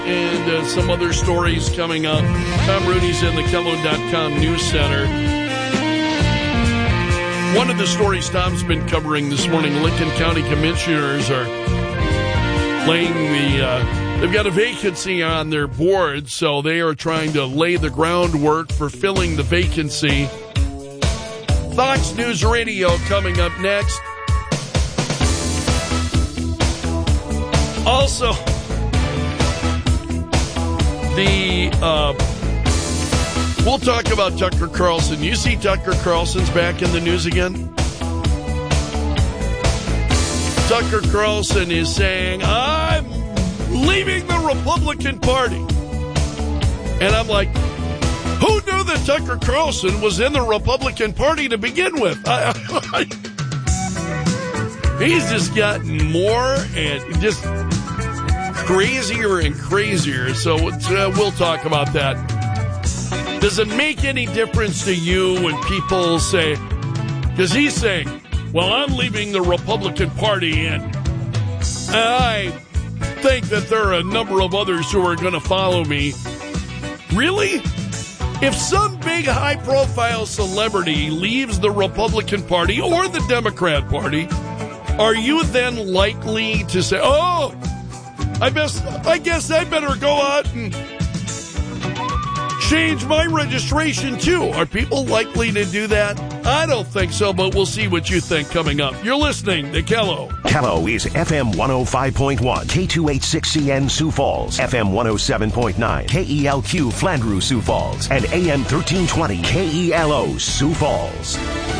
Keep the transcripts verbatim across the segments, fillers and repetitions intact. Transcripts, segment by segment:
And uh, some other stories coming up. Tom Rooney's in the Kello dot com News Center. One of the stories Tom's been covering this morning, Lincoln County Commissioners are laying the, uh, they've got a vacancy on their board, so they are trying to lay the groundwork for filling the vacancy. Fox News Radio coming up next. Also, the, uh, we'll talk about Tucker Carlson. You see Tucker Carlson's back in the news again? Tucker Carlson is saying, I'm leaving the Republican Party. And I'm like, who knew that Tucker Carlson was in the Republican Party to begin with? I, I, I, he's just gotten more and just crazier and crazier. So uh, we'll talk about that. Does it make any difference to you when people say, because he's saying, well, I'm leaving the Republican Party, and I think that there are a number of others who are going to follow me. Really? If some big high-profile celebrity leaves the Republican Party or the Democrat Party, are you then likely to say, oh, I, best, I guess I better go out and change my registration too? Are people likely to do that? I don't think so, but we'll see what you think coming up. You're listening to Kello. Kello is F M one oh five point one, K two eighty-six C N Sioux Falls, F M one oh seven point nine, K E L Q Flandreau Sioux Falls, and A M thirteen twenty K E L O Sioux Falls.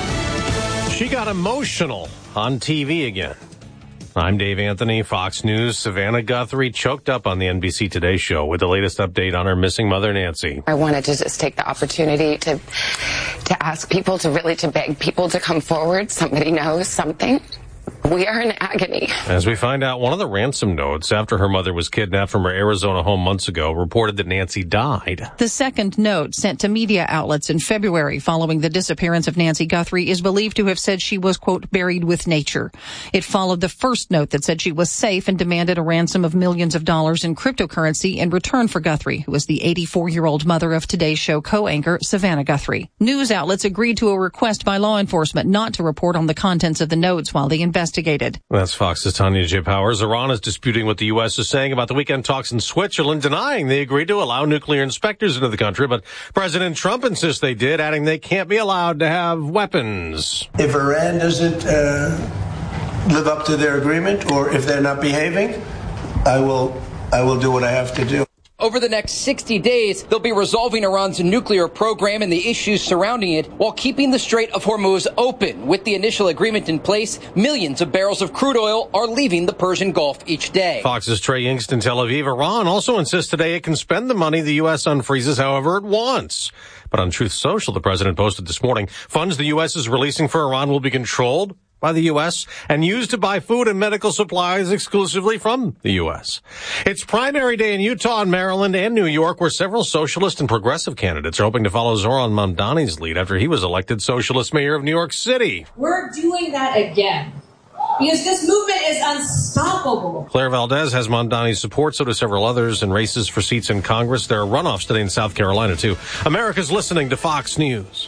She got emotional on T V again. I'm Dave Anthony, Fox News. Savannah Guthrie choked up on the N B C Today show with the latest update on her missing mother, Nancy. I wanted to just take the opportunity to to ask people, to really to beg people to come forward. Somebody knows something. We are in agony. As we find out, one of the ransom notes after her mother was kidnapped from her Arizona home months ago reported that Nancy died. The second note sent to media outlets in February following the disappearance of Nancy Guthrie is believed to have said she was, quote, buried with nature. It followed the first note that said she was safe and demanded a ransom of millions of dollars in cryptocurrency in return for Guthrie, who was the eighty-four-year-old mother of Today's Show co-anchor Savannah Guthrie. News outlets agreed to a request by law enforcement not to report on the contents of the notes while they investigated. That's Fox's Tanya J. Powers. Iran is disputing what the U S is saying about the weekend talks in Switzerland, denying they agreed to allow nuclear inspectors into the country, but President Trump insists they did, adding they can't be allowed to have weapons. If Iran doesn't uh, live up to their agreement, or if they're not behaving, I will, I will do what I have to do. Over the next sixty days, they'll be resolving Iran's nuclear program and the issues surrounding it while keeping the Strait of Hormuz open. With the initial agreement in place, millions of barrels of crude oil are leaving the Persian Gulf each day. Fox's Trey Yingst in Tel Aviv. Iran also insists today it can spend the money the U S unfreezes however it wants. But on Truth Social, the president posted this morning, funds the U S is releasing for Iran will be controlled by the U S and used to buy food and medical supplies exclusively from the U S. It's primary day in Utah and Maryland and New York, where several socialist and progressive candidates are hoping to follow Zoran Mamdani's lead after he was elected socialist mayor of New York City. We're doing that again, because this movement is unstoppable. Claire Valdez has Mamdani's support, so do several others in races for seats in Congress. There are runoffs today in South Carolina, too. America's listening to Fox News.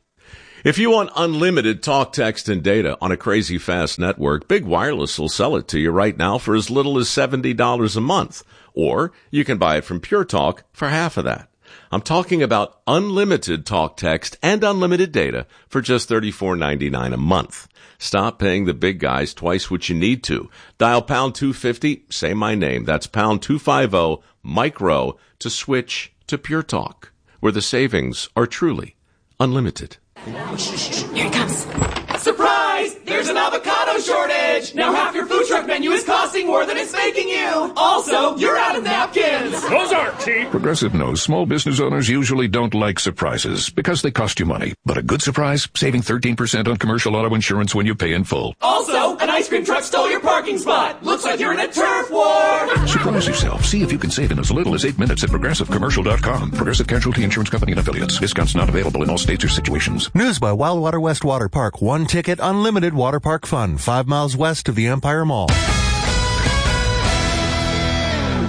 If you want unlimited talk, text, and data on a crazy fast network, Big Wireless will sell it to you right now for as little as seventy dollars a month. Or you can buy it from Pure Talk for half of that. I'm talking about unlimited talk, text, and unlimited data for just thirty-four ninety-nine a month. Stop paying the big guys twice what you need to. Dial pound two fifty, say my name. That's pound two fifty, micro, to switch to Pure Talk, where the savings are truly unlimited. Here it comes. Surprise! There's an avocado shortage! Now half your food truck menu is costing more than it's making you! Also, you're out of napkins! Those aren't cheap! Progressive knows small business owners usually don't like surprises because they cost you money. But a good surprise? Saving thirteen percent on commercial auto insurance when you pay in full. Also, an ice cream truck stole your parking spot! Looks like you're in a turf war! Surprise yourself. See if you can save in as little as eight minutes at Progressive Commercial dot com. Progressive Casualty Insurance Company and Affiliates. Discounts not available in all states or situations. News by Wildwater West Water Park. One ticket, unlimited water park fun. Five miles west of the Empire Mall.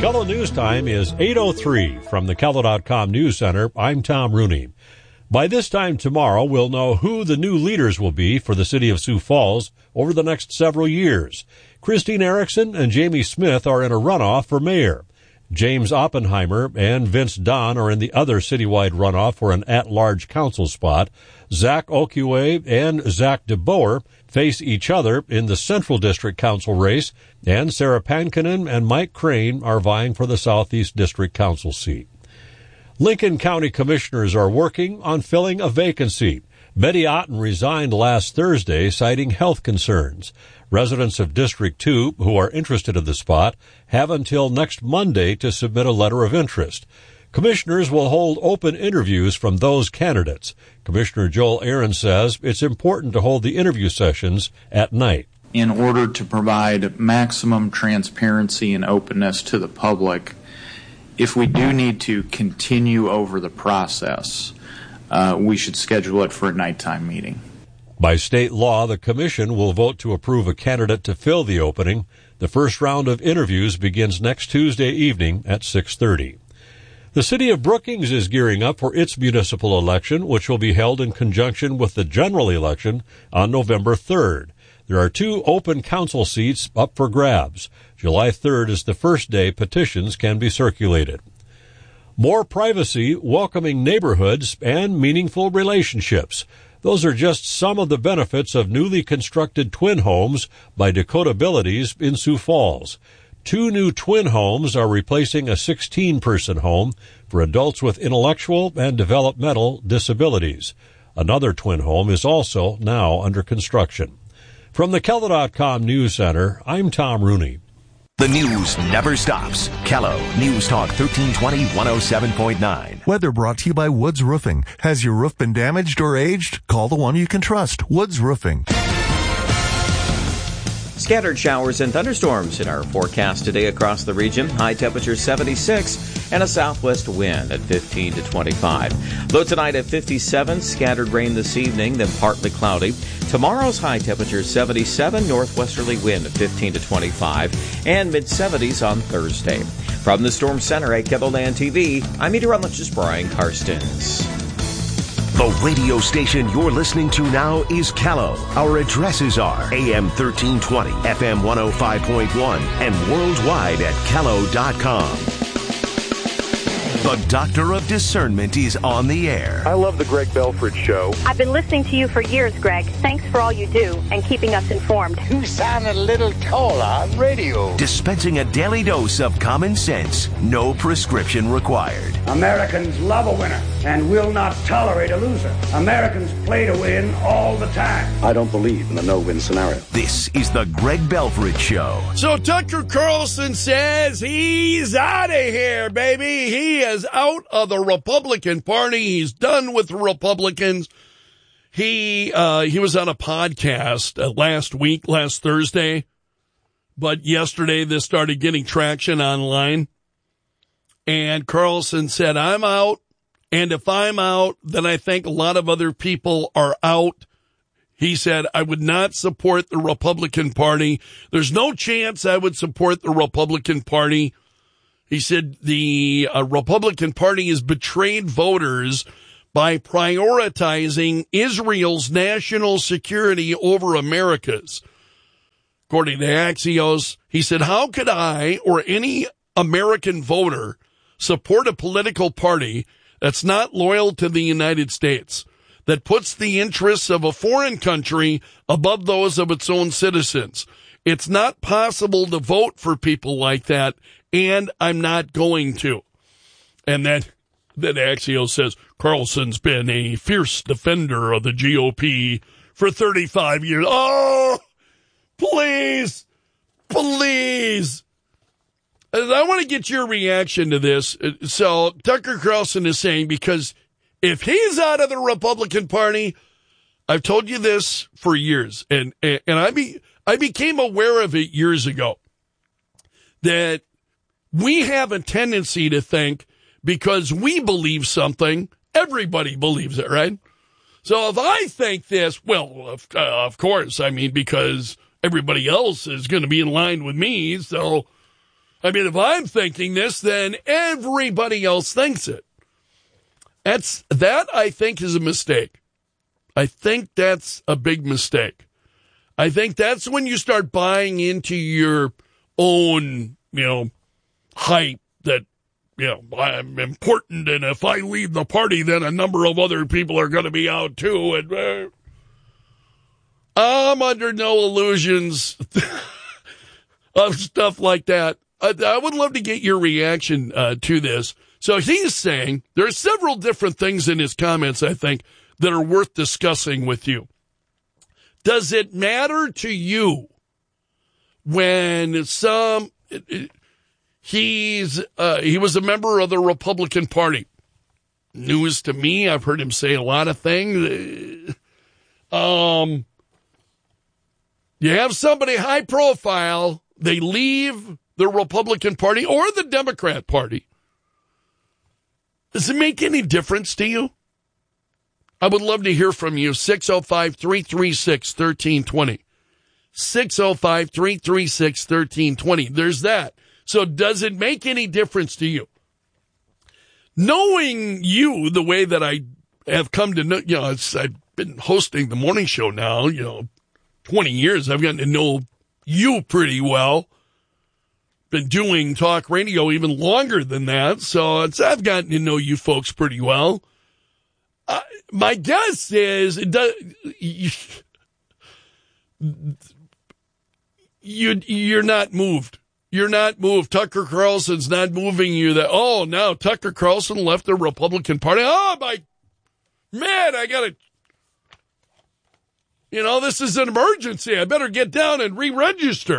KELO News Time is eight oh three. From the KELO dot com News Center, I'm Tom Rooney. By this time tomorrow, we'll know who the new leaders will be for the city of Sioux Falls over the next several years. Christine Erickson and Jamie Smith are in a runoff for mayor. James Oppenheimer and Vince Don are in the other citywide runoff for an at-large council spot. Zach Okiwe and Zach DeBoer face each other in the Central District Council race, and Sarah Pankinen and Mike Crane are vying for the Southeast District Council seat. Lincoln County Commissioners are working on filling a vacancy. Betty Otten resigned last Thursday, citing health concerns. Residents of District two who are interested in the spot have until next Monday to submit a letter of interest. Commissioners will hold open interviews from those candidates. Commissioner Joel Aaron says it's important to hold the interview sessions at night. In order to provide maximum transparency and openness to the public, if we do need to continue over the process, uh, we should schedule it for a nighttime meeting. By state law, the commission will vote to approve a candidate to fill the opening. The first round of interviews begins next Tuesday evening at six thirty. The city of Brookings is gearing up for its municipal election, which will be held in conjunction with the general election on November third. There are two open council seats up for grabs. July third is the first day petitions can be circulated. More privacy, welcoming neighborhoods, and meaningful relationships. Those are just some of the benefits of newly constructed twin homes by Dakota Abilities in Sioux Falls. Two new twin homes are replacing a sixteen-person home for adults with intellectual and developmental disabilities. Another twin home is also now under construction. From the KELO dot com News Center, I'm Tom Rooney. The news never stops. KELO News Talk thirteen twenty, one oh seven point nine. Weather brought to you by Woods Roofing. Has your roof been damaged or aged? Call the one you can trust, Woods Roofing. Scattered showers and thunderstorms in our forecast today across the region. High temperature seventy-six and a southwest wind at fifteen to twenty-five. Low tonight at fifty-seven. Scattered rain this evening, then partly cloudy. Tomorrow's high temperature seventy-seven. Northwesterly wind at fifteen to twenty-five. And mid-seventies on Thursday. From the Storm Center at KELOLAND T V, I'm meteorologist Brian Karstens. The radio station you're listening to now is KELO. Our addresses are A M thirteen twenty, F M one oh five point one, and worldwide at KELO dot com. The Doctor of Discernment is on the air. I love the Greg Belford Show. I've been listening to you for years, Greg. Thanks for all you do and keeping us informed. You sound a little taller on radio. Dispensing a daily dose of common sense. No prescription required. Americans love a winner and will not tolerate a loser. Americans play to win all the time. I don't believe in the no-win scenario. This is the Greg Belford Show. So Tucker Carlson says he's out of here, baby. He is out of the Republican Party. He's done with the Republicans. He uh, he was on a podcast uh, last week, last Thursday, but yesterday this started getting traction online. And Carlson said, I'm out, and if I'm out, then I think a lot of other people are out. He said, I would not support the Republican Party. There's no chance I would support the Republican Party. He said the uh, Republican Party has betrayed voters by prioritizing Israel's national security over America's. According to Axios, he said, how could I or any American voter support a political party that's not loyal to the United States, that puts the interests of a foreign country above those of its own citizens? It's not possible to vote for people like that, and I'm not going to. And then, then Axios says, Carlson's been a fierce defender of the G O P for thirty-five years. Oh, please, please. I want to get your reaction to this. So Tucker Carlson is saying, because if he's out of the Republican Party, I've told you this for years, and and I be I became aware of it years ago, that we have a tendency to think because we believe something, everybody believes it, right? So if I think this, well, of, uh, of course, I mean, because everybody else is going to be in line with me, so I mean, if I'm thinking this, then everybody else thinks it. That's, that I think is a mistake. I think that's a big mistake. I think that's when you start buying into your own, you know, hype that, you know, I'm important, and if I leave the party, then a number of other people are going to be out too. And uh, I'm under no illusions of stuff like that. I, I would love to get your reaction uh, to this. So he's saying there are several different things in his comments, I think, that are worth discussing with you. Does it matter to you when some... It, it, He's uh, he was a member of the Republican Party. News to me. I've heard him say a lot of things. Um, you have somebody high profile. They leave the Republican Party or the Democrat Party. Does it make any difference to you? I would love to hear from you. six oh five, three three six, one three two oh. six oh five, three three six, one three two oh. There's that. So does it make any difference to you? Knowing you the way that I have come to know, you know, it's, I've been hosting the morning show now, you know, twenty years. I've gotten to know you pretty well. Been doing talk radio even longer than that. So it's, I've gotten to know you folks pretty well. Uh, my guess is it does, you, you, you're not moved. You're not moved. Tucker Carlson's not moving you that, oh, now Tucker Carlson left the Republican Party. Oh, my, man, I got to, you know, this is an emergency. I better get down and re-register.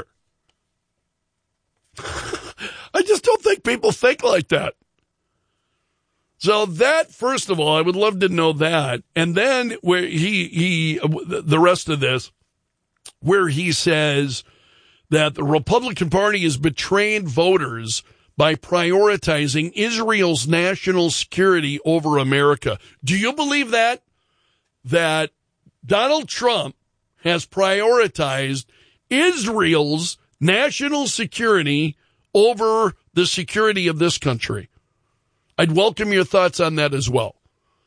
I just don't think people think like that. So that, first of all, I would love to know that. And then where he, he, the rest of this, where he says that the Republican Party has betrayed voters by prioritizing Israel's national security over America. Do you believe that? That Donald Trump has prioritized Israel's national security over the security of this country? I'd welcome your thoughts on that as well.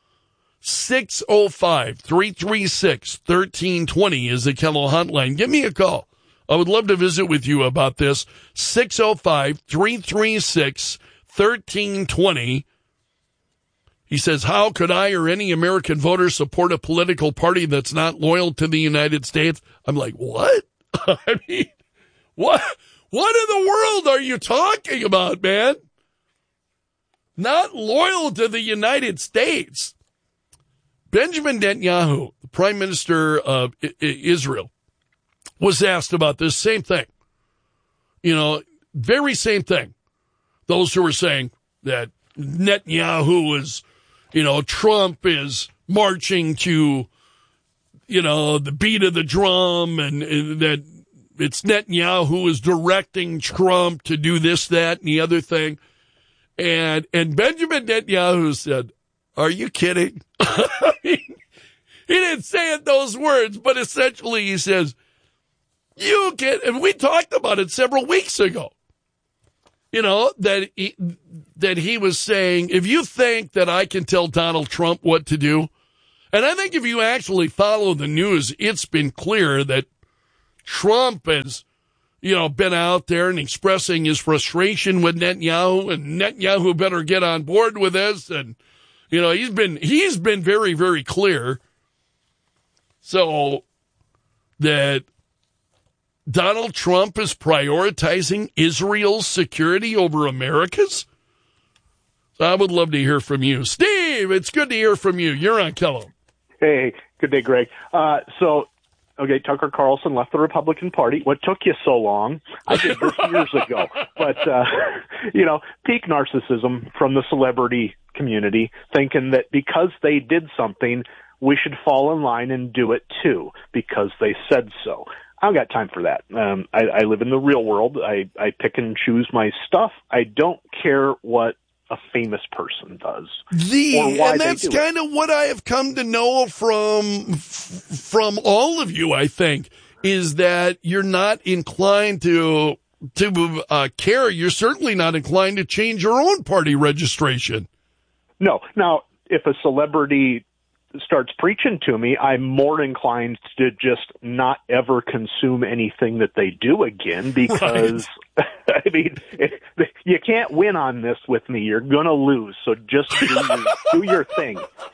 six oh five, three three six, one three two oh is the Kello hotline. Give me a call. I would love to visit with you about this. six oh five, three three six, one three two oh. He says, how could I or any American voter support a political party that's not loyal to the United States? I'm like, what? I mean, what? What in the world are you talking about, man? Not loyal to the United States. Benjamin Netanyahu, the Prime Minister of Israel, was asked about this same thing. You know, very same thing. Those who were saying that Netanyahu is, you know, Trump is marching to, you know, the beat of the drum, and, and that it's Netanyahu who is directing Trump to do this, that, and the other thing. And and Benjamin Netanyahu said, are you kidding? I mean, he didn't say it those words, but essentially he says, you can, and we talked about it several weeks ago, you know, that he, that he was saying, if you think that I can tell Donald Trump what to do, and I think if you actually follow the news, it's been clear that Trump has, you know, been out there and expressing his frustration with Netanyahu, and Netanyahu better get on board with this. And, you know, he's been, he's been very, very clear. So that Donald Trump is prioritizing Israel's security over America's? So I would love to hear from you. Steve, it's good to hear from you. You're on Kello. Hey, good day, Greg. Uh, so, okay, Tucker Carlson left the Republican Party. What took you so long? I did this years ago. But, uh, you know, peak narcissism from the celebrity community, thinking that because they did something, we should fall in line and do it too, because they said so. I don't got time for that. Um, I, I live in the real world. I, I pick and choose my stuff. I don't care what a famous person does. The, or why and that's kind of what I have come to know from from all of you, I think, is that you're not inclined to to uh, care, you're certainly not inclined to change your own party registration. No. Now, if a celebrity starts preaching to me, I'm more inclined to just not ever consume anything that they do again because, right. I mean, it, you can't win on this with me. You're going to lose. So just do your, do your thing.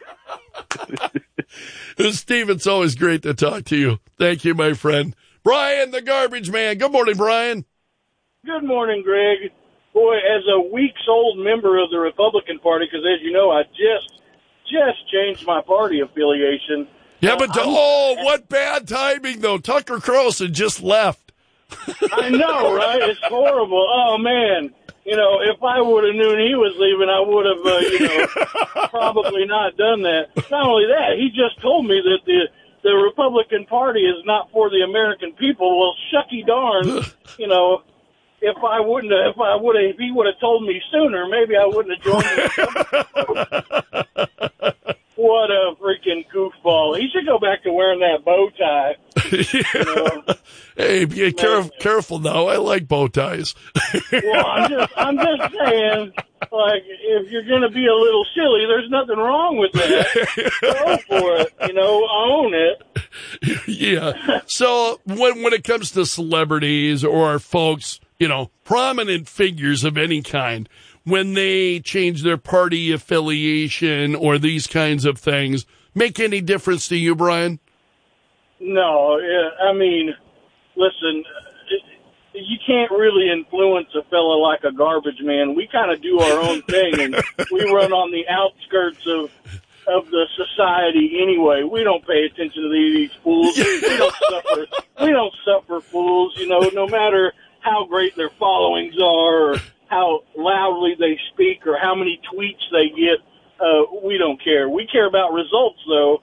Steve, it's always great to talk to you. Thank you, my friend. Brian, the garbage man. Good morning, Brian. Good morning, Greg. Boy, as a weeks-old member of the Republican Party, because as you know, I just just changed my party affiliation. Yeah, but, uh, oh, what bad timing, though. Tucker Carlson just left. I know, right? It's horrible. Oh, man. You know, if I would have known he was leaving, I would have, uh, you know, probably not done that. Not only that, he just told me that the the Republican Party is not for the American people. Well, shucky darn, you know, if I wouldn't have, if I would have, if he would have told me sooner, maybe I wouldn't have joined him. What a freaking goofball. He should go back to wearing that bow tie. You know? Hey, be careful, careful now. I like bow ties. Well, I'm just, I'm just saying, like, if you're going to be a little silly, there's nothing wrong with that. Go for it. You know, own it. Yeah. So when, when it comes to celebrities or folks, you know, prominent figures of any kind, when they change their party affiliation or these kinds of things, make any difference to you, Brian? No, I mean, listen, you can't really influence a fella like a garbage man. We kind of do our own thing, and we run on the outskirts of of the society anyway. We don't pay attention to these fools. We don't suffer. We don't suffer fools. You know, no matter how great their followings are, or how loudly they speak, or how many tweets they get, uh, we don't care. We care about results, though.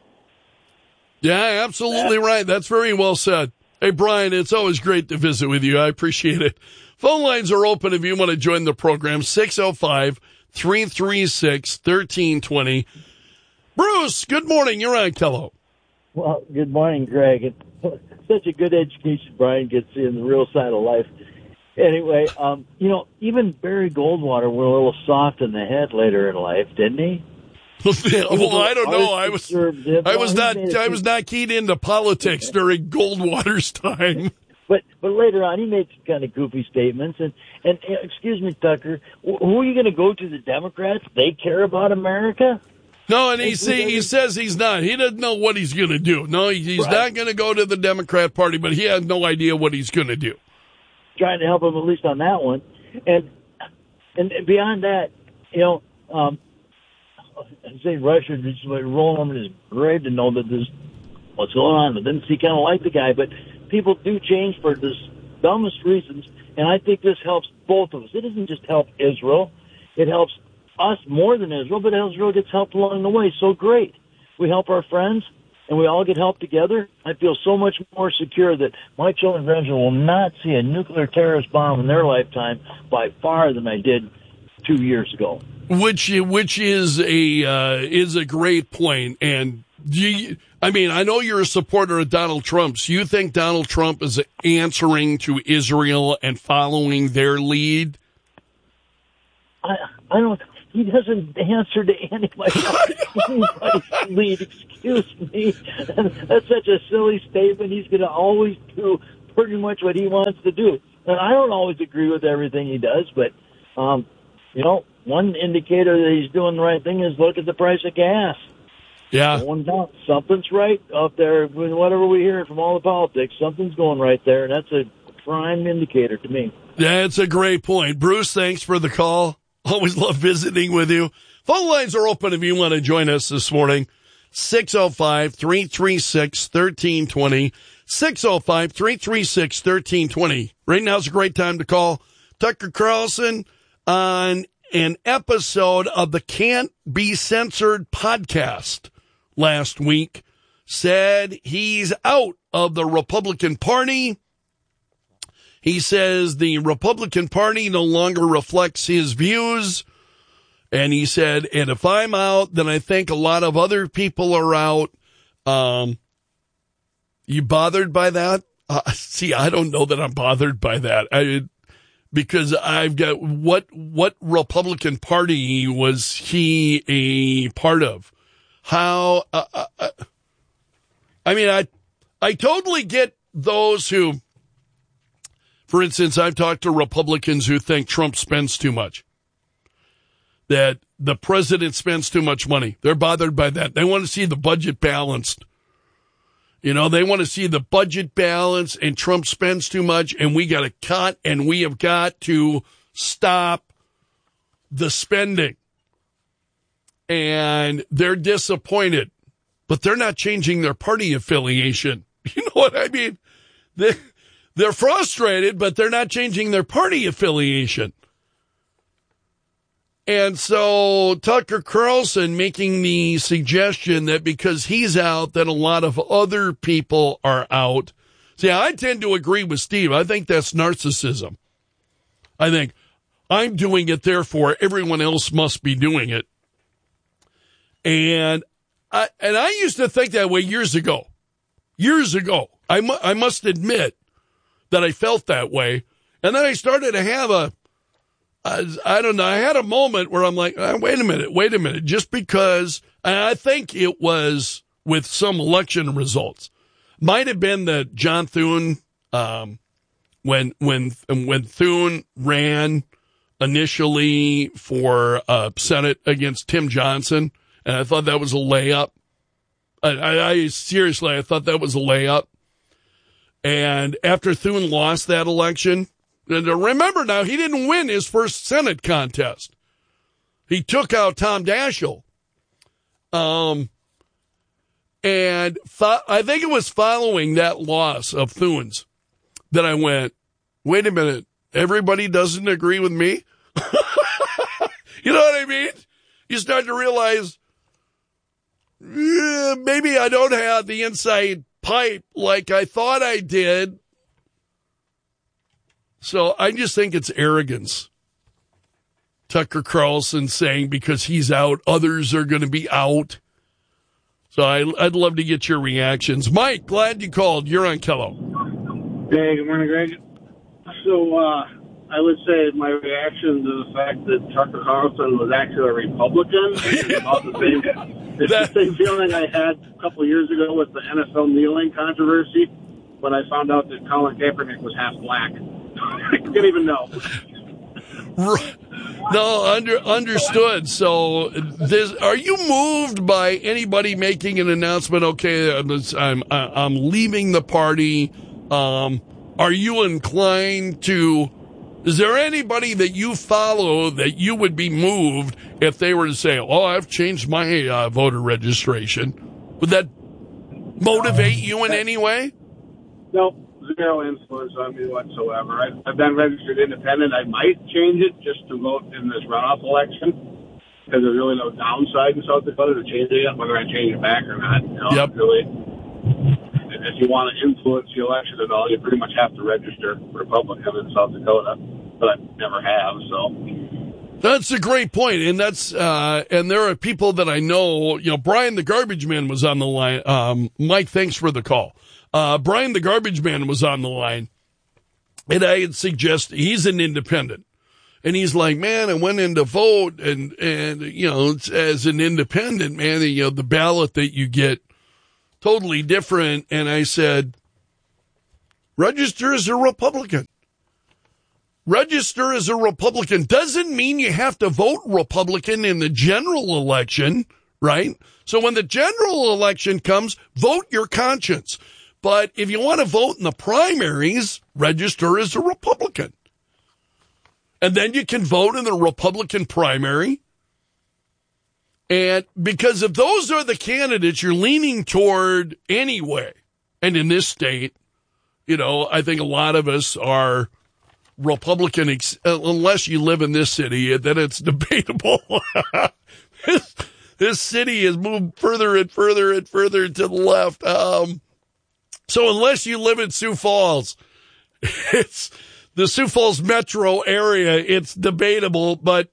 Yeah, absolutely right. That's very well said. Hey, Brian, it's always great to visit with you. I appreciate it. Phone lines are open if you want to join the program, six oh five, three three six, one three two zero. Bruce, good morning. You're on Kello. Well, good morning, Greg. It's such a good education Brian gets in the real side of life. Anyway, um, you know, even Barry Goldwater were a little soft in the head later in life, didn't he? Well, I don't know. I was, I was not, I was not keyed into politics during Goldwater's time. But, but later on, he made some kind of goofy statements. And, and excuse me, Tucker, who are you going to go to? The Democrats? They care about America? No, and he see, he says he's not. He doesn't know what he's going to do. No, he's right. Not going to go to the Democrat Party, but he has no idea what he's going to do. Trying to help him at least on that one. And, and beyond that, you know, um, I'd say Russia just like roll him in his grave to know that this what's going on. But then he kind of like the guy, but people do change for the dumbest reasons, and I think this helps both of us. It doesn't just help Israel; it helps us more than Israel, but Israel gets helped along the way. So great, we help our friends, and we all get help together. I feel so much more secure that my children and grandchildren will not see a nuclear terrorist bomb in their lifetime by far than I did two years ago. Which which is a uh, is a great point. And you, I mean, I know you're a supporter of Donald Trump. So you think Donald Trump is answering to Israel and following their lead? I I don't. He doesn't answer to anybody anybody's lead. Excuse me. That's such a silly statement. He's going to always do pretty much what he wants to do. And I don't always agree with everything he does, but um, you know. One indicator that he's doing the right thing is look at the price of gas. Yeah. One doubt. Something's right up there. Whatever we hear from all the politics, something's going right there, and that's a prime indicator to me. That's a great point. Bruce, thanks for the call. Always love visiting with you. Phone lines are open if you want to join us this morning. six oh five, three three six, one three two zero. six oh five, three three six, one three two zero. Right now is a great time to call Tucker Carlson on an episode of the Can't Be Censored podcast last week. Said he's out of the Republican Party. He says the Republican Party no longer reflects his views. And he said, and if I'm out, then I think a lot of other people are out. Um, you bothered by that? Uh, see, I don't know that I'm bothered by that. I because I've got what what Republican Party was he a part of? How? Uh, uh, I mean, I I totally get those who, for instance, I've talked to Republicans who think Trump spends too much, that the president spends too much money. They're bothered by that. They want to see the budget balanced. You know, they want to see the budget balance, and Trump spends too much, and we got to cut, and we have got to stop the spending. And they're disappointed, but they're not changing their party affiliation. You know what I mean? They, they're frustrated, but they're not changing their party affiliation. And so Tucker Carlson making the suggestion that because he's out, that a lot of other people are out. See, I tend to agree with Steve. I think that's narcissism. I think I'm doing it, therefore everyone else must be doing it. And I, and I used to think that way years ago. Years ago. I, mu- I must admit that I felt that way. And then I started to have a I, I don't know. I had a moment where I'm like, oh, wait a minute, wait a minute. Just because, and I think it was with some election results. Might have been that John Thune, um, when, when, when Thune ran initially for uh, Senate against Tim Johnson, and I thought that was a layup. I, I, I seriously, I thought that was a layup. And after Thune lost that election, and remember now, he didn't win his first Senate contest. He took out Tom Daschle. Um, and fo- I think it was following that loss of Thune's that I went, wait a minute, everybody doesn't agree with me? You know what I mean? You start to realize, yeah, maybe I don't have the inside pipe like I thought I did. So I just think it's arrogance. Tucker Carlson saying because he's out, others are going to be out. So I, I'd love to get your reactions. Mike, glad you called. You're on Kello. Hey, good morning, Greg. So uh, I would say my reaction to the fact that Tucker Carlson was actually a Republican is about the same. It's the same feeling I had a couple of years ago with the N F L kneeling controversy when I found out that Colin Kaepernick was half black. I didn't even know. No, under, understood. So, this, are you moved by anybody making an announcement? Okay, I'm I'm leaving the party. Um, are you inclined to? Is there anybody that you follow that you would be moved if they were to say, "Oh, I've changed my uh, voter registration"? Would that motivate you in any way? No. Zero influence on me whatsoever. I've, I've been registered independent. I might change it just to vote in this runoff election because there's really no downside in South Dakota to changing it, whether I change it back or not. You know, yep. Really, if you want to influence the election at all, you pretty much have to register Republican in South Dakota, but I never have, so... That's a great point, and that's uh, and there are people that I know. You know, Brian the Garbage Man was on the line. Um, Mike, thanks for the call. Uh, Brian the Garbage Man was on the line, and I had suggested he's an independent, and he's like, man, I went in to vote, and and you know, as an independent, man, you know, the ballot that you get totally different. And I said, register as a Republican. Register as a Republican doesn't mean you have to vote Republican in the general election, right? So when the general election comes, vote your conscience. But if you want to vote in the primaries, register as a Republican. And then you can vote in the Republican primary. And because if those are the candidates you're leaning toward anyway, and in this state, you know, I think a lot of us are Republican, ex- unless you live in this city, then it's debatable. this, this city has moved further and further and further to the left. Um, so unless you live in Sioux Falls, it's the Sioux Falls metro area, it's debatable. But,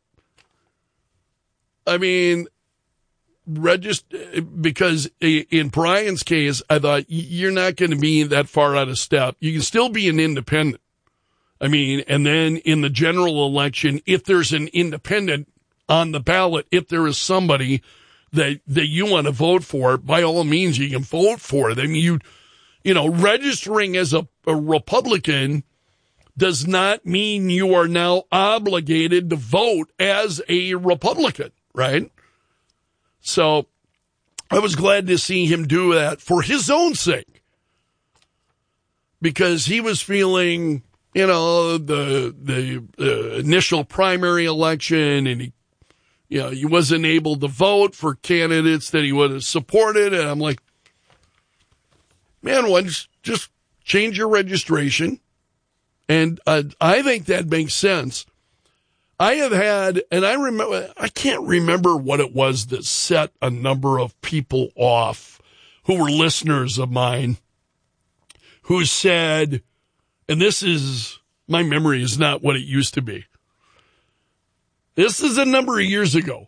I mean, register, because in Brian's case, I thought you're not going to be that far out of step. You can still be an independent. I mean, and then in the general election, if there's an independent on the ballot, if there is somebody that that you want to vote for, by all means, you can vote for them. You, you know, registering as a, a Republican does not mean you are now obligated to vote as a Republican, right? So I was glad to see him do that for his own sake, because he was feeling, you know, the the uh, initial primary election, and he, you know, he wasn't able to vote for candidates that he would have supported. And I'm like, man, why just, just change your registration? And uh, I think that makes sense. I have had, and I remember, I can't remember what it was that set a number of people off who were listeners of mine who said, and this is, my memory is not what it used to be. This is a number of years ago.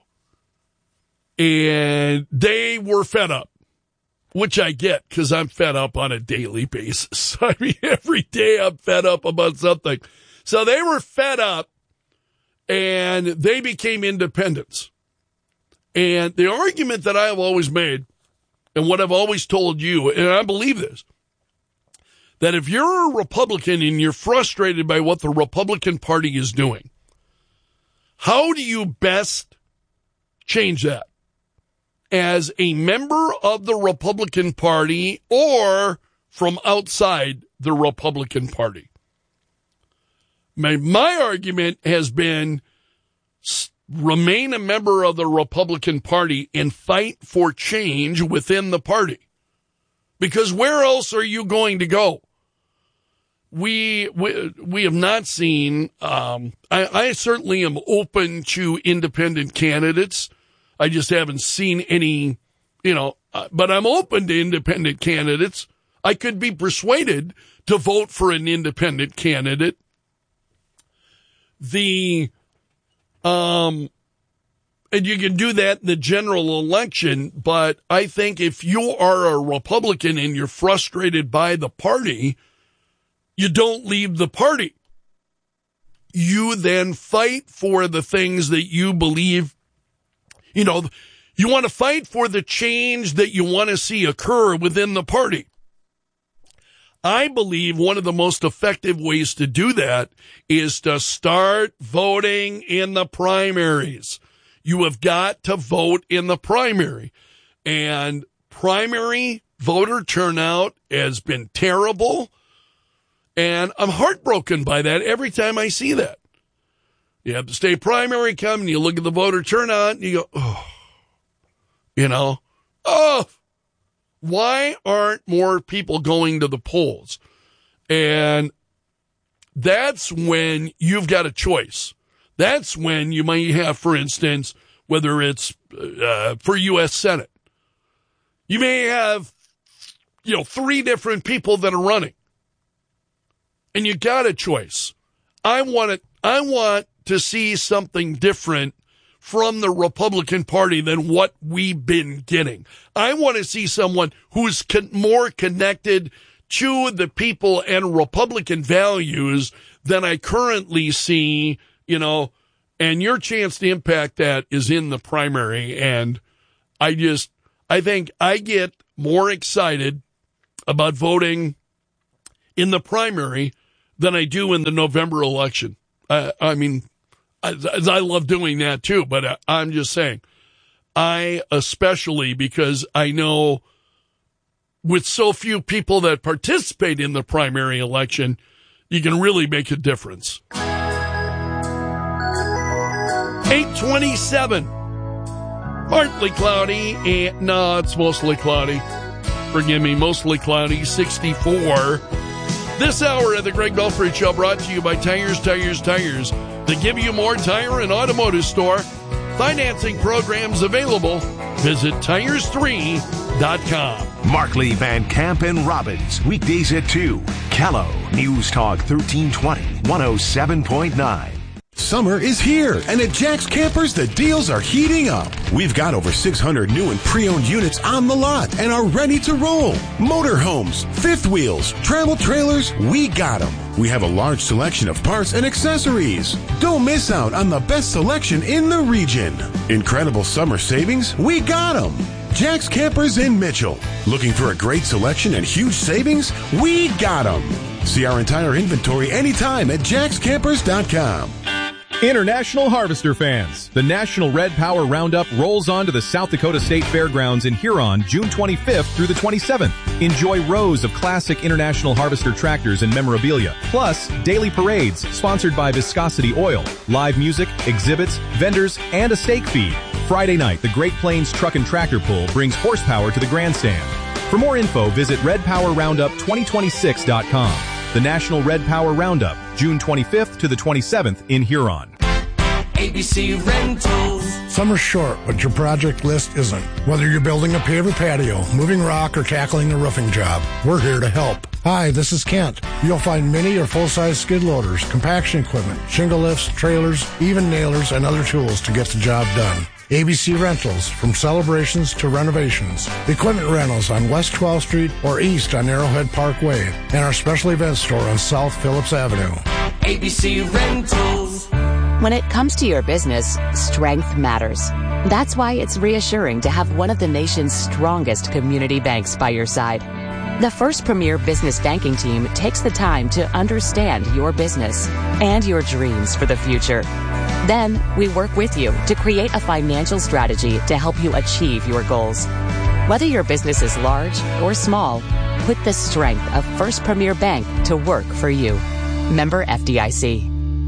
And they were fed up, which I get because I'm fed up on a daily basis. I mean, every day I'm fed up about something. So they were fed up and they became independents. And the argument that I have always made, and what I've always told you, and I believe this, that if you're a Republican and you're frustrated by what the Republican Party is doing, how do you best change that? As a member of the Republican Party or from outside the Republican Party? My, my argument has been remain a member of the Republican Party and fight for change within the party. Because where else are you going to go? We we, we have not seen, um, I, I certainly am open to independent candidates. I just haven't seen any, you know, uh, but I'm open to independent candidates. I could be persuaded to vote for an independent candidate. The, um, and you can do that in the general election, but I think if you are a Republican and you're frustrated by the party, you don't leave the party. You then fight for the things that you believe. You know, you want to fight for the change that you want to see occur within the party. I believe one of the most effective ways to do that is to start voting in the primaries. You have got to vote in the primary. And primary voter turnout has been terrible. And I'm heartbroken by that every time I see that. You have the state primary come and you look at the voter turnout and you go, oh, you know, oh, why aren't more people going to the polls? And that's when you've got a choice. That's when you might have, for instance, whether it's uh, for U S Senate, you may have, you know, three different people that are running. And you got a choice. I want it. I want to see something different from the Republican Party than what we've been getting. I want to see someone who's con- more connected to the people and Republican values than I currently see, you know, and your chance to impact that is in the primary. And I just, I think I get more excited about voting in the primary than I do in the November election. I, I mean, I, I love doing that too, but I, I'm just saying, I especially because I know with so few people that participate in the primary election, you can really make a difference. eight twenty-seven. Partly cloudy, and no, it's mostly cloudy. Forgive me, mostly cloudy, sixty-four. This hour of the Greg Belford Show brought to you by Tires, Tires, Tires. They give you more tire and automotive store. Financing programs available. Visit tires three dot com. Markley, Van Camp, and Robbins. Weekdays at two. Callow. News Talk thirteen twenty. one oh seven point nine. Summer is here, and at Jack's Campers, the deals are heating up. We've got over six hundred new and pre-owned units on the lot and are ready to roll. Motorhomes, fifth wheels, travel trailers, we got them. We have a large selection of parts and accessories. Don't miss out on the best selection in the region. Incredible summer savings? We got them. Jack's Campers in Mitchell. Looking for a great selection and huge savings? We got them. See our entire inventory anytime at jacks campers dot com. International Harvester fans, the National Red Power Roundup rolls on to the South Dakota State Fairgrounds in Huron June twenty-fifth through the twenty-seventh. Enjoy rows of classic International Harvester tractors and memorabilia, plus daily parades sponsored by Viscosity Oil, live music, exhibits, vendors, and a steak feed. Friday night, the Great Plains Truck and Tractor Pull brings horsepower to the grandstand. For more info, visit red power roundup twenty twenty-six dot com. The National Red Power Roundup, June twenty-fifth to the twenty-seventh in Huron. A B C Rentals. Summer's short, but your project list isn't. Whether you're building a paver patio, moving rock, or tackling a roofing job, we're here to help. Hi, this is Kent. You'll find mini or full-size skid loaders, compaction equipment, shingle lifts, trailers, even nailers, and other tools to get the job done. A B C Rentals, from celebrations to renovations. Equipment rentals on West twelfth Street or east on Arrowhead Parkway, and our special event store on South Phillips Avenue. A B C Rentals. When it comes to your business, strength matters. That's why it's reassuring to have one of the nation's strongest community banks by your side. The First Premier Business Banking Team takes the time to understand your business and your dreams for the future. Then, we work with you to create a financial strategy to help you achieve your goals. Whether your business is large or small, put the strength of First Premier Bank to work for you. Member F D I C.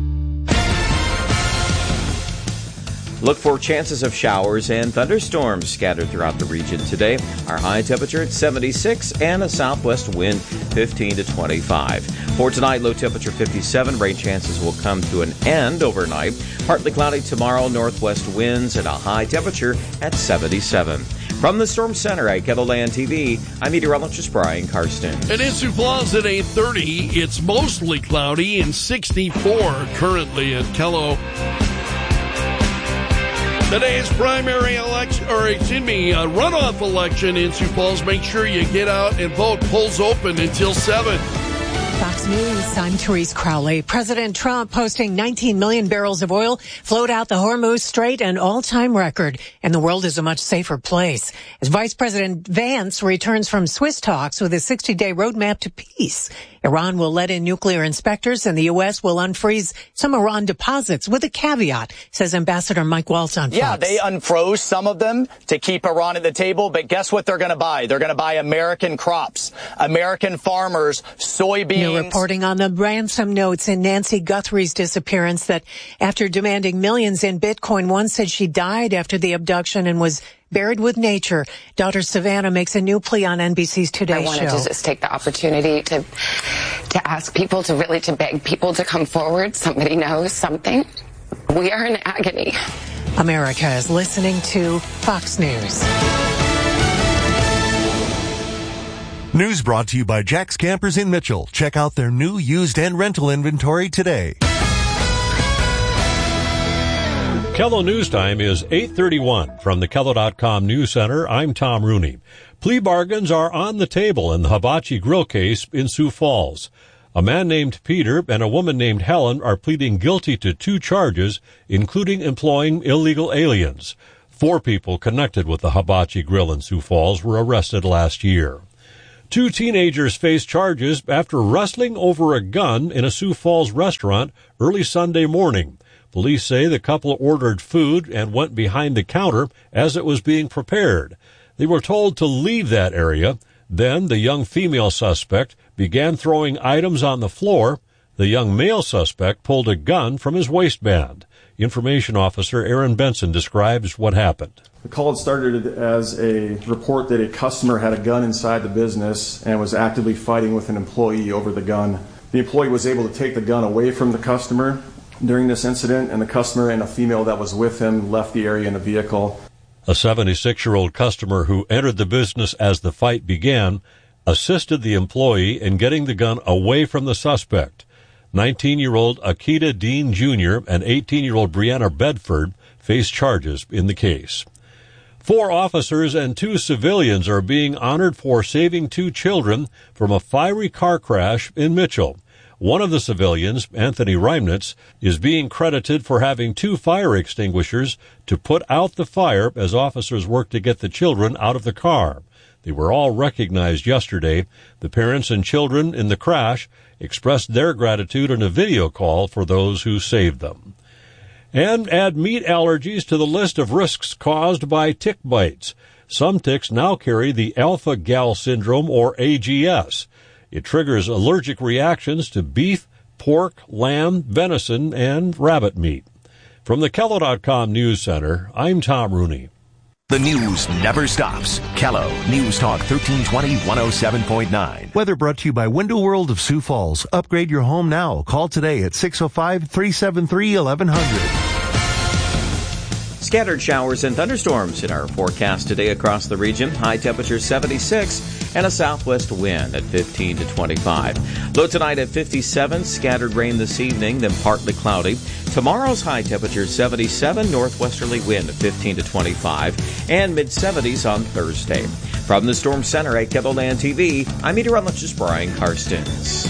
Look for chances of showers and thunderstorms scattered throughout the region today. Our high temperature at seventy-six and a southwest wind fifteen to twenty-five. For tonight, low temperature fifty-seven. Rain chances will come to an end overnight. Partly cloudy tomorrow, northwest winds and a high temperature at seventy-seven. From the Storm Center at KELOLAND T V, I'm meteorologist Brian Karsten. And in Sioux Falls at eight thirty, it's mostly cloudy and sixty-four currently at Kello. Today's primary election, or excuse me, uh, runoff election in Sioux Falls. Make sure you get out and vote. Polls open until seven. Fox News, I'm Therese Crowley. President Trump posting nineteen million barrels of oil flowed out the Hormuz Strait, an all-time record, and the world is a much safer place. As Vice President Vance returns from Swiss talks with a sixty-day roadmap to peace, Iran will let in nuclear inspectors, and the U S will unfreeze some Iran deposits with a caveat, says Ambassador Mike Waltz on Fox. Yeah, they unfroze some of them to keep Iran at the table, but guess what they're going to buy? They're going to buy American crops, American farmers, soybeans. New reporting on the ransom notes in Nancy Guthrie's disappearance, that after demanding millions in Bitcoin, one said she died after the abduction and was buried with nature. Daughter Savannah makes a new plea on N B C's Today I wanted Show. to just take the opportunity to to ask people, to really to beg people to come forward. Somebody knows something. We are in agony. America is listening to Fox News. News brought to you by Jack's Campers in Mitchell. Check out their new used and rental inventory today. KELO News Time is eight thirty-one. From the Kelo dot com News Center, I'm Tom Rooney. Plea bargains are on the table in the Hibachi Grill case in Sioux Falls. A man named Peter and a woman named Helen are pleading guilty to two charges, including employing illegal aliens. Four people connected with the Hibachi Grill in Sioux Falls were arrested last year. Two teenagers face charges after wrestling over a gun in a Sioux Falls restaurant early Sunday morning. Police say the couple ordered food and went behind the counter as it was being prepared. They were told to leave that area. Then the young female suspect began throwing items on the floor. The young male suspect pulled a gun from his waistband. Information Officer Aaron Benson describes what happened. The call had started as a report that a customer had a gun inside the business and was actively fighting with an employee over the gun. The employee was able to take the gun away from the customer during this incident, and the customer and a female that was with him left the area in a vehicle. A seventy-six-year-old customer who entered the business as the fight began assisted the employee in getting the gun away from the suspect. nineteen-year-old Akita Dean Junior and eighteen-year-old Brianna Bedford face charges in the case. Four officers and two civilians are being honored for saving two children from a fiery car crash in Mitchell. One of the civilians, Anthony Reimnitz, is being credited for having two fire extinguishers to put out the fire as officers worked to get the children out of the car. They were all recognized yesterday. The parents and children in the crash expressed their gratitude in a video call for those who saved them. And add meat allergies to the list of risks caused by tick bites. Some ticks now carry the alpha-gal syndrome, or A G S. It triggers allergic reactions to beef, pork, lamb, venison, and rabbit meat. From the Kello dot com News Center, I'm Tom Rooney. The news never stops. Kello News Talk thirteen twenty, one oh seven point nine. Weather brought to you by Window World of Sioux Falls. Upgrade your home now. Call today at six oh five, three seven three, eleven hundred. Scattered showers and thunderstorms in our forecast today across the region. High temperature seventy-six and a southwest wind at fifteen to twenty-five. Low tonight at fifty-seven. Scattered rain this evening, then partly cloudy. Tomorrow's high temperature seventy-seven. Northwesterly wind at fifteen to twenty-five. And mid-seventies on Thursday. From the Storm Center at KEVOLAND T V, I'm meteorologist Brian Karstens.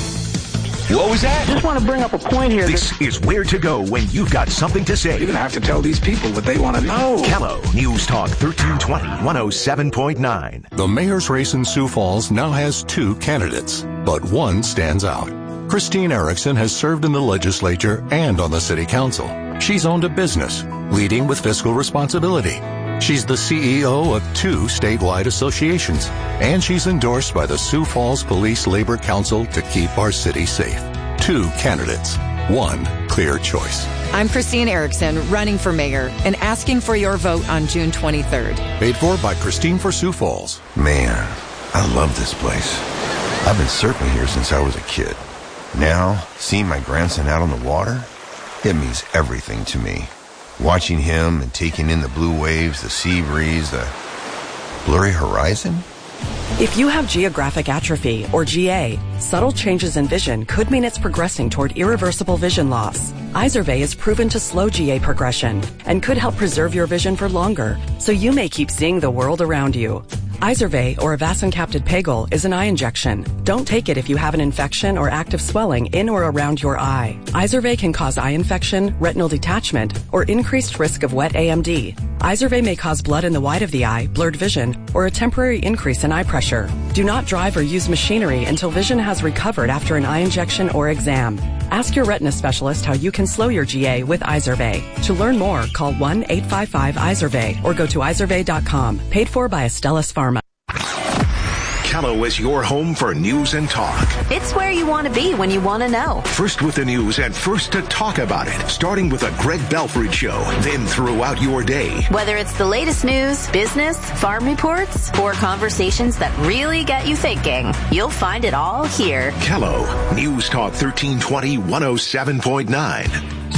What was that? Just want to bring up a point here. This is where to go when you've got something to say. You're going to have to tell these people what they want to know. Kello News Talk thirteen twenty, one oh seven point nine. The mayor's race in Sioux Falls now has two candidates, but one stands out. Christine Erickson has served in the legislature and on the city council. She's owned a business, leading with fiscal responsibility. She's the C E O of two statewide associations, and she's endorsed by the Sioux Falls Police Labor Council to keep our city safe. Two candidates, one clear choice. I'm Christine Erickson, running for mayor and asking for your vote on June twenty-third. Paid for by Christine for Sioux Falls. Man, I love this place. I've been surfing here since I was a kid. Now, seeing my grandson out on the water, it means everything to me. Watching him and taking in the blue waves, the sea breeze, the blurry horizon. If you have geographic atrophy, or G A, subtle changes in vision could mean it's progressing toward irreversible vision loss. Izervay is proven to slow G A progression and could help preserve your vision for longer, so you may keep seeing the world around you. Izervay, or avacincaptad pegol, is an eye injection. Don't take it if you have an infection or active swelling in or around your eye. Izervay can cause eye infection, retinal detachment, or increased risk of wet A M D. Izervay may cause blood in the white of the eye, blurred vision, or a temporary increase in eye pressure. Do not drive or use machinery until vision has recovered after an eye injection or exam. Ask your retina specialist how you can slow your G A with Izervay. To learn more, call one eight five five Izervay or go to izervay dot com. Paid for by Astellas Pharma. Kello is your home for news and talk. It's where you want to be when you want to know. First with the news and first to talk about it. Starting with a Greg Belford show, then throughout your day. Whether it's the latest news, business, farm reports, or conversations that really get you thinking, you'll find it all here. Kello News Talk thirteen twenty, one oh seven point nine.